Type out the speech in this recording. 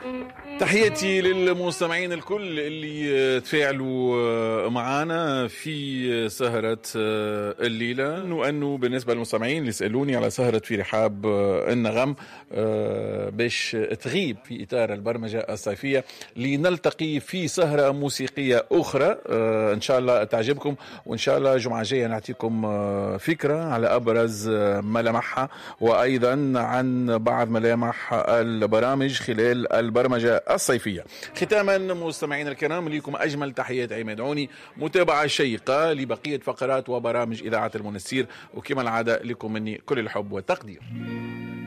تحياتي للمستمعين الكل اللي تفاعلوا معنا في سهرة الليلة، وأنه بالنسبة للمستمعين اللي يسألوني على سهرة في رحاب النغم باش تغيب في إطار البرمجة الصيفية، لنلتقي في سهرة موسيقية أخرى إن شاء الله تعجبكم، وإن شاء الله الجمعة الجاية نعطيكم فكرة على أبرز ملامحها، وأيضا عن بعض ملامح البرامج خلال البرمجة الصيفية. ختاما مستمعينا الكرام، لكم أجمل تحيات عماد عوني، متابعة شيقة لبقية فقرات وبرامج إذاعة المنستير، وكما العادة لكم مني كل الحب والتقدير.